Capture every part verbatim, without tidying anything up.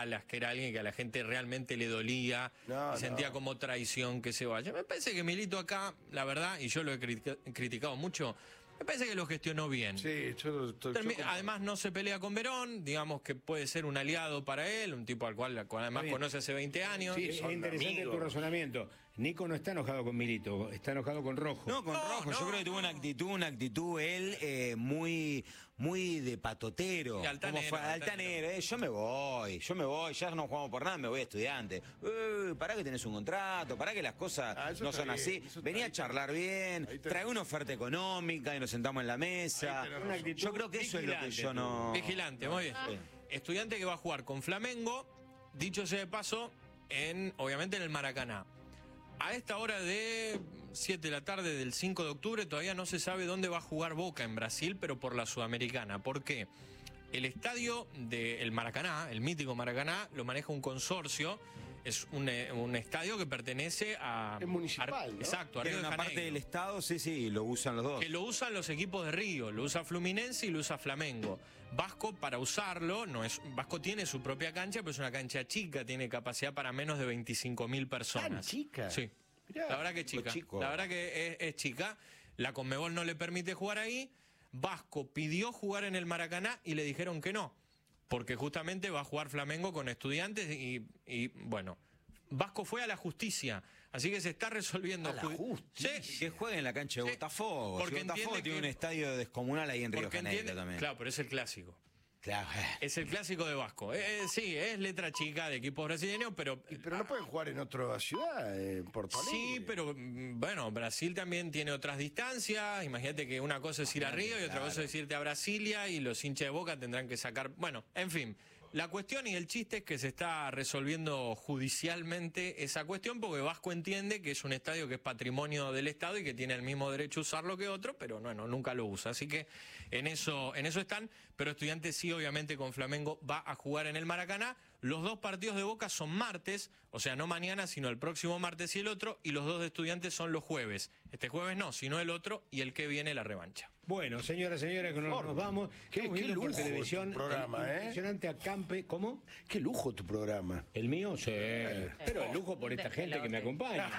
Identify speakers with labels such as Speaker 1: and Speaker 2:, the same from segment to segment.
Speaker 1: Salas, que era alguien que a la gente realmente le dolía
Speaker 2: No,
Speaker 1: y sentía
Speaker 2: no.
Speaker 1: como traición que se vaya. Me parece que Milito acá, la verdad, y yo lo he critica- criticado mucho, me parece que lo gestionó bien.
Speaker 2: Sí, yo, yo,
Speaker 1: Termi-
Speaker 2: yo-
Speaker 1: además no se pelea con Verón, digamos que puede ser un aliado para él, un tipo al cual, al cual además
Speaker 3: bien.
Speaker 1: conoce hace veinte años.
Speaker 2: Sí,
Speaker 3: Es
Speaker 2: son
Speaker 3: interesante
Speaker 2: amigos.
Speaker 3: tu razonamiento. Nico no está enojado con Milito, está enojado con Rojo.
Speaker 4: No, con
Speaker 1: No,
Speaker 4: Rojo,
Speaker 1: no,
Speaker 4: yo creo que tuvo
Speaker 1: no.
Speaker 4: una actitud, una actitud él eh, muy, muy de patotero.
Speaker 1: Sí, altanero,
Speaker 4: Como fue-
Speaker 1: altanero.
Speaker 4: altanero, eh, yo me voy, yo me voy, ya no jugamos por nada, me voy a Estudiante. Eh, pará que tenés un contrato, pará que las cosas
Speaker 2: Ah, eso
Speaker 4: no
Speaker 2: está
Speaker 4: son
Speaker 2: bien,
Speaker 4: así.
Speaker 2: eso está
Speaker 4: Venía a
Speaker 2: bien.
Speaker 4: charlar bien,
Speaker 2: Ahí tenés-
Speaker 4: trae una oferta económica y nos sentamos en la mesa.
Speaker 2: Ahí tenés
Speaker 3: Una actitud
Speaker 4: Yo creo que eso es lo que
Speaker 3: vigilante,
Speaker 4: yo no...
Speaker 1: Vigilante, muy bien.
Speaker 4: Sí.
Speaker 1: Estudiante que va a jugar con Flamengo, dicho sea de paso, en obviamente en el Maracaná. A esta hora de siete de la tarde del cinco de octubre todavía no se sabe dónde va a jugar Boca en Brasil, pero por la Sudamericana. ¿Por qué? El estadio del Maracaná, el mítico Maracaná, lo maneja un consorcio. Es un, eh, un estadio que pertenece a...
Speaker 2: Es municipal,
Speaker 1: a-
Speaker 2: ¿no?
Speaker 1: Exacto, a
Speaker 4: Que
Speaker 1: Río
Speaker 4: en
Speaker 1: de
Speaker 4: una parte
Speaker 1: Janeiro.
Speaker 4: del Estado, sí, sí, lo usan los dos.
Speaker 1: Que lo usan los equipos de Río, lo usa Fluminense y lo usa Flamengo. Vasco, para usarlo, no es Vasco tiene su propia cancha, pero es una cancha chica, tiene capacidad para menos de veinticinco mil personas.
Speaker 2: ¿Tan chica?
Speaker 1: Sí.
Speaker 2: Mirá,
Speaker 1: la verdad que es chica.
Speaker 4: chico.
Speaker 1: La verdad que es, es chica. La Conmebol no le permite jugar ahí. Vasco pidió jugar en el Maracaná y le dijeron que no, porque justamente va a jugar Flamengo con Estudiantes y, y bueno, Vasco fue a la justicia, así que se está resolviendo.
Speaker 2: ¿A la
Speaker 1: judi-
Speaker 2: justicia?
Speaker 1: Sí.
Speaker 4: Que juegue en la cancha de
Speaker 1: Sí,
Speaker 4: Botafogo.
Speaker 1: porque
Speaker 4: Si Botafogo
Speaker 1: entiende
Speaker 4: tiene
Speaker 1: que-
Speaker 4: un estadio descomunal ahí en Río de
Speaker 1: Porque
Speaker 4: Janeiro
Speaker 1: entiende,
Speaker 4: también.
Speaker 1: claro, pero es el clásico.
Speaker 4: Claro.
Speaker 1: Es el clásico de Vasco. Eh, eh, sí, es letra chica de equipos brasileños, pero...
Speaker 2: Y- Pero no pueden jugar en otra ciudad, en Porto Alegre.
Speaker 1: Sí, pero mm, bueno, Brasil también tiene otras distancias. Imagínate que una cosa es ir a Río y otra cosa es irte a Brasilia y los hinchas de Boca tendrán que sacar... Bueno, en fin, la cuestión y el chiste es que se está resolviendo judicialmente esa cuestión porque Vasco entiende que es un estadio que es patrimonio del Estado y que tiene el mismo derecho a usarlo que otro, pero no, no, nunca lo usa. Así que en eso, en eso están, pero Estudiantes sí, obviamente con Flamengo va a jugar en el Maracaná. Los dos partidos de Boca son martes, o sea, no mañana, sino el próximo martes y el otro, y los dos de Estudiantes son los jueves. Este jueves no, sino el otro, y el que viene la revancha.
Speaker 3: Bueno, señoras y señores, que nos, nos vamos.
Speaker 2: Qué-
Speaker 3: Estamos
Speaker 2: qué
Speaker 3: viendo por
Speaker 2: lujo
Speaker 3: televisión
Speaker 2: tu programa,
Speaker 3: el
Speaker 2: ¿eh?
Speaker 3: impresionante acampe. ¿Cómo?
Speaker 2: Qué lujo tu programa.
Speaker 3: ¿El mío? Sí. Pero el lujo por esta gente que me acompaña.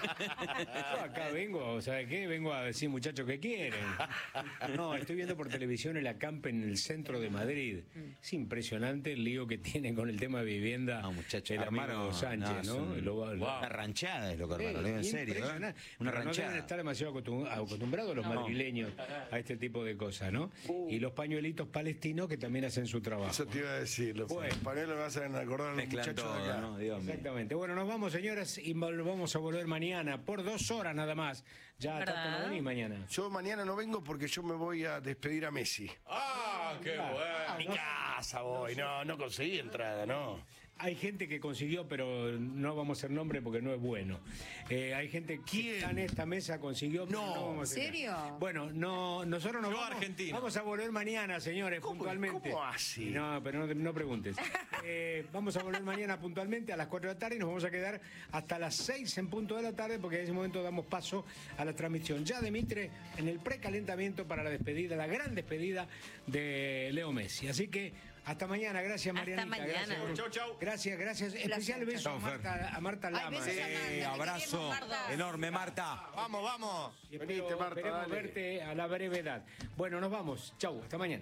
Speaker 3: Yo acá vengo, ¿sabe qué? Vengo a decir, muchachos, ¿qué quieren? No, estoy viendo por televisión el acampe en el centro de Madrid. Es impresionante el lío que tienen con el tema de vivienda.
Speaker 4: No, muchachos,
Speaker 3: el amigo
Speaker 4: armaron-
Speaker 3: Sánchez,
Speaker 4: no,
Speaker 3: ¿no?
Speaker 4: son-
Speaker 3: Lo- lo-
Speaker 4: Una ranchada es lo que armaron, lo digo en serio. ¿eh?
Speaker 3: Impresionante.
Speaker 4: Una
Speaker 3: Pero no deben
Speaker 4: ranchada.
Speaker 3: estar demasiado acostum- acostumbrados los
Speaker 4: No.
Speaker 3: madrileños a este tipo de cosas, ¿no? Y los pañuelitos palestinos que también hacen su trabajo.
Speaker 2: Eso te iba a decir. Los
Speaker 3: Bueno.
Speaker 2: paneles me hacen acordar a los
Speaker 4: Mezclan
Speaker 2: muchachos
Speaker 4: todo,
Speaker 2: de acá.
Speaker 4: ¿no? Dios mío.
Speaker 3: Exactamente. Bueno, nos vamos, señoras, y vol- vamos a volver mañana por dos horas nada más. Ya
Speaker 5: ¿Verdad?
Speaker 3: tanto no venís mañana.
Speaker 2: Yo mañana no vengo porque yo me voy a despedir a Messi.
Speaker 1: ¡Ah, qué bueno!
Speaker 2: Mi casa voy. No, no conseguí entrada, no.
Speaker 3: Hay gente que consiguió, pero no vamos a hacer nombre porque no es bueno. Eh, hay gente que
Speaker 2: ¿Quién?
Speaker 3: está en esta mesa, consiguió, pero
Speaker 2: No.
Speaker 3: no vamos a
Speaker 5: ¿En
Speaker 3: hacer.
Speaker 5: serio?
Speaker 3: Bueno, no, nosotros nos
Speaker 1: Yo
Speaker 3: vamos,
Speaker 1: argentino.
Speaker 3: vamos a volver mañana, señores,
Speaker 2: ¿Cómo-
Speaker 3: puntualmente.
Speaker 2: cómo así?
Speaker 3: No, pero no, no preguntes. Eh, vamos a volver mañana puntualmente a las cuatro de la tarde y nos vamos a quedar hasta las seis en punto de la tarde porque en ese momento damos paso a la transmisión ya de Mitre en el precalentamiento para la despedida, la gran despedida de Leo Messi. Así que hasta mañana, gracias
Speaker 5: Hasta
Speaker 3: Marianita.
Speaker 5: mañana.
Speaker 3: Gracias, por-
Speaker 1: Chau, chau.
Speaker 3: Gracias, gracias. Especial beso a
Speaker 4: Chau, Fer.
Speaker 3: Marta, a Marta
Speaker 5: Ay,
Speaker 3: Lama.
Speaker 5: besos a
Speaker 3: Eh,
Speaker 5: Marta.
Speaker 4: Eh,
Speaker 5: te
Speaker 4: abrazo
Speaker 5: queremos, Marta.
Speaker 4: enorme, Marta.
Speaker 1: Vamos, vamos.
Speaker 3: y espero-
Speaker 2: Venite, Marta,
Speaker 3: esperemos
Speaker 2: dale.
Speaker 3: verte a la brevedad. Bueno, nos vamos. Chau, hasta mañana.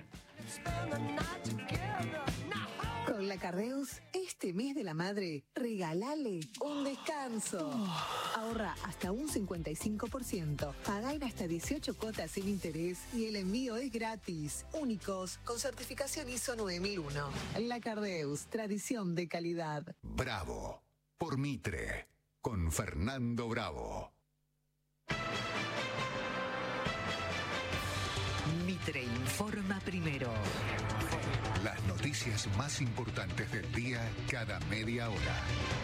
Speaker 6: Con la Cardeus, este mes de la madre, regalale un descanso. Ahorra hasta un cincuenta y cinco por ciento. Pagá en hasta dieciocho cuotas sin interés y el envío es gratis. Únicos con certificación I S O nueve mil uno. La Cardeus, tradición de calidad.
Speaker 7: Bravo, por Mitre, con Fernando Bravo.
Speaker 8: Mitre informa primero.
Speaker 7: Las noticias más importantes del día cada media hora.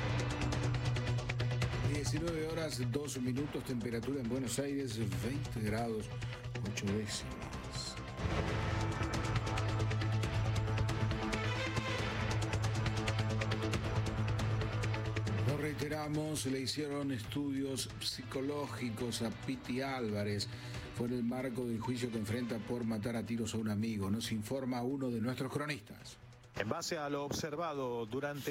Speaker 9: diecinueve horas, dos minutos, temperatura en Buenos Aires, veinte grados, ocho décimas. Lo reiteramos, le hicieron estudios psicológicos a Piti Álvarez. Fue en el marco del juicio que enfrenta por matar a tiros a un amigo. Nos informa uno de nuestros cronistas.
Speaker 10: En base a lo observado durante